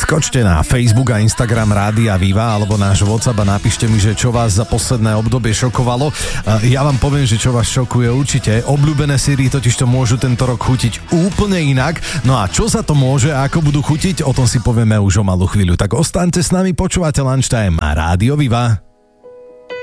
Skočte na Facebook a Instagram Rádia Viva alebo náš WhatsApp a napíšte mi, že čo vás za posledné obdobie šokovalo. Ja vám poviem, že čo vás šokuje určite. Obľúbené série totiž to môžu tento rok chutiť úplne inak. No a čo sa to môže a ako budú chutiť, o tom si povieme už o malú chvíľu. Tak ostaňte s nami, počúvate Lunchtime a Rádio Viva.